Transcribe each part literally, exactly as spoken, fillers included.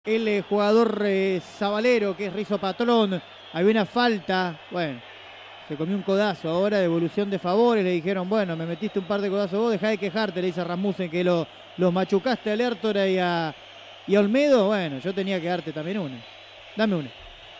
el eh, jugador eh, Zabalero, que es Rizo Patrón. Había una falta, bueno, se comió un codazo ahora, devolución de favores. Le dijeron, bueno, me metiste un par de codazos vos, dejá de quejarte, le dice a Rasmussen que lo, los machucaste a Lertora y a, y a Olmedo. Bueno, yo tenía que darte también una. Dame una.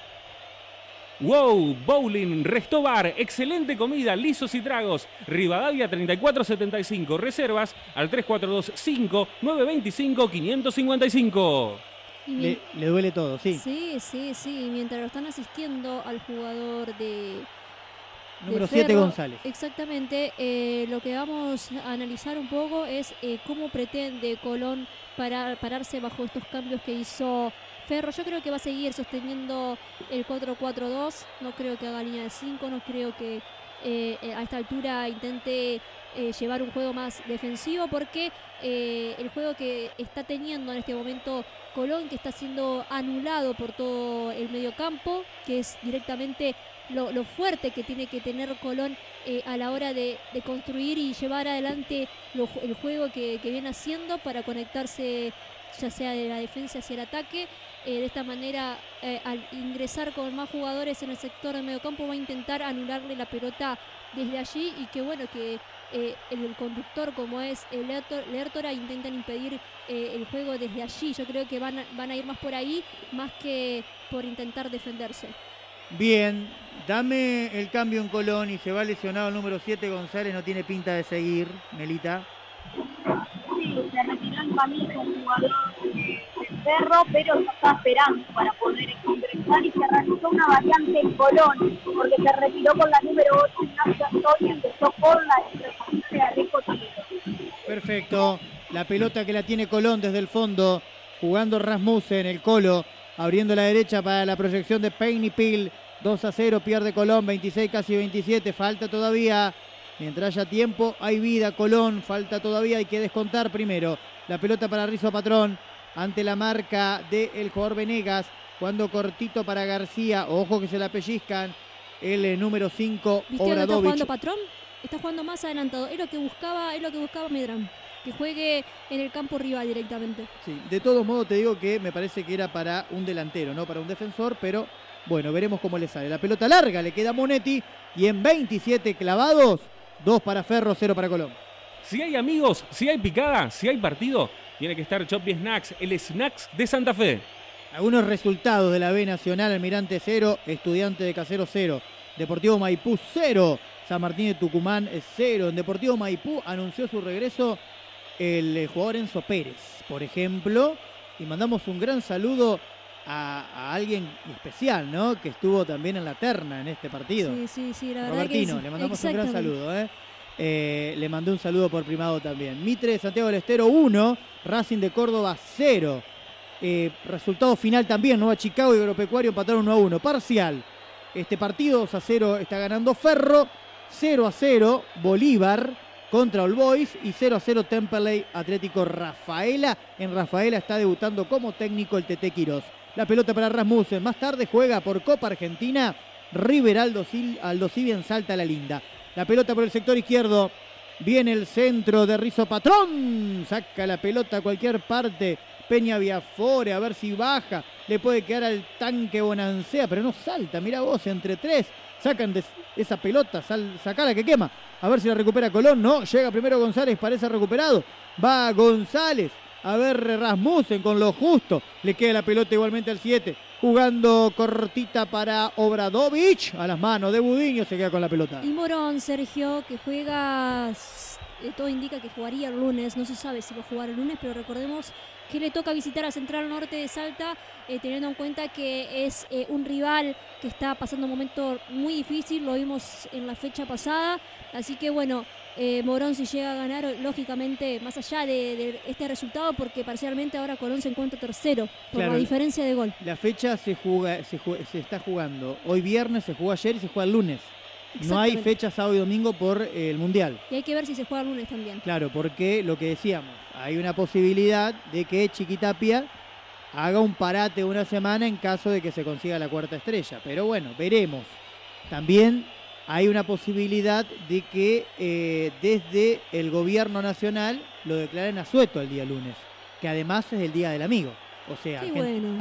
Wow, Bowling, Resto Bar, excelente comida, lisos y tragos. Rivadavia treinta y cuatro setenta y cinco, reservas al tres cuatro dos cinco nueve dos cinco cinco cinco cinco. Le, le duele todo, sí. Sí, sí, sí, mientras lo están asistiendo al jugador de... Número siete, González. Exactamente, eh, lo que vamos a analizar un poco es eh, cómo pretende Colón parar, pararse bajo estos cambios que hizo Ferro. Yo creo que va a seguir sosteniendo el cuatro cuatro dos, no creo que haga línea de cinco, no creo que eh, a esta altura intente eh, llevar un juego más defensivo, porque eh, el juego que está teniendo en este momento Colón, que está siendo anulado por todo el mediocampo, que es directamente lo, lo fuerte que tiene que tener Colón eh, a la hora de, de construir y llevar adelante lo, el juego que, que viene haciendo para conectarse ya sea de la defensa hacia el ataque. Eh, de esta manera, eh, al ingresar con más jugadores en el sector de mediocampo, va a intentar anularle la pelota desde allí, y que bueno, que eh, el, el conductor como es el Lertora intentan impedir eh, el juego desde allí. Yo creo que van a, van a ir más por ahí, más que por intentar defenderse. Bien, dame el cambio en Colón y se va lesionado el número siete, González, no tiene pinta de seguir, Melita. Sí, se retiró en camino un jugador de Ferro, pero lo está esperando para poder ingresar, y se realizó una variante en Colón, porque se retiró con la número ocho, Ignacio Antonio, y empezó por la responsable de Rico Tiro. Perfecto, la pelota que la tiene Colón desde el fondo, jugando Rasmussen, el Colo, abriendo la derecha para la proyección de Payne y Pil. Dos a cero, pierde Colón, veintiséis, casi veintisiete, falta todavía. Mientras haya tiempo, hay vida, Colón, falta todavía, hay que descontar primero. La pelota para Rizo Patrón, ante la marca del jugador Venegas, cuando cortito para García, ojo que se la pellizcan, el eh, número cinco, ¿Viste Obradovich. ¿Está jugando Patrón? Está jugando más adelantado, es lo que buscaba, es lo que buscaba Medrán, que juegue en el campo rival directamente. Sí, de todos modos te digo que me parece que era para un delantero, no para un defensor, pero bueno, veremos cómo le sale. La pelota larga le queda a Monetti, y en veintisiete clavados, dos para Ferro, cero para Colón. Si hay amigos, si hay picada, si hay partido, tiene que estar Choppy Snacks, el Snacks de Santa Fe. Algunos resultados de la B Nacional: Almirante cero, Estudiante de Casero cero, Deportivo Maipú cero, San Martín de Tucumán cero. En Deportivo Maipú anunció su regreso el jugador Enzo Pérez, por ejemplo, y mandamos un gran saludo a, a alguien especial, ¿no? Que estuvo también en la terna en este partido. Sí, sí, sí, la verdad Robertino, que sí. le mandamos un gran saludo, ¿eh? Eh, le mandé un saludo por privado también. Mitre de Santiago del Estero uno, Racing de Córdoba cero. Eh, resultado final también, Nueva Chicago y Agropecuario empataron uno a uno. Parcial, este partido dos a cero está ganando Ferro, cero a cero Bolívar contra All Boys, y cero a cero Temperley Atlético Rafaela. En Rafaela está debutando como técnico el Tete Quirós. La pelota para Rasmussen, más tarde juega por Copa Argentina River Aldo Civi en Salta La Linda. La pelota por el sector izquierdo, viene el centro de Rizo Patrón, saca la pelota a cualquier parte, Peña Viafore, a ver si baja, le puede quedar al tanque Bonancea, pero no salta, mirá vos, entre tres, sacan de esa pelota, sal, sacala que quema, a ver si la recupera Colón. No, llega primero González, parece recuperado, va González, a ver Rasmussen con lo justo, le queda la pelota igualmente al siete, jugando cortita para Obradovich, a las manos de Budiño, se queda con la pelota. Y Morón, Sergio, que juega, eh, todo indica que jugaría el lunes, no se sabe si va a jugar el lunes, pero recordemos que le toca visitar a Central Norte de Salta, eh, teniendo en cuenta que es eh, un rival que está pasando un momento muy difícil, lo vimos en la fecha pasada, así que bueno, eh, Morón, si llega a ganar, lógicamente, más allá de, de este resultado, porque parcialmente ahora Colón se encuentra tercero, por Claro, la diferencia de gol. La fecha se, juega, se, juega, se está jugando hoy viernes, se jugó ayer y se juega el lunes. No hay fecha sábado y domingo por eh, el Mundial. Y hay que ver si se juega el lunes también. Claro, porque lo que decíamos, hay una posibilidad de que Chiquitapia haga un parate una semana en caso de que se consiga la cuarta estrella. Pero bueno, veremos. También hay una posibilidad de que eh, desde el gobierno nacional lo declaren asueto el día lunes, que además es el Día del Amigo. O sea, Qué Argen- bueno.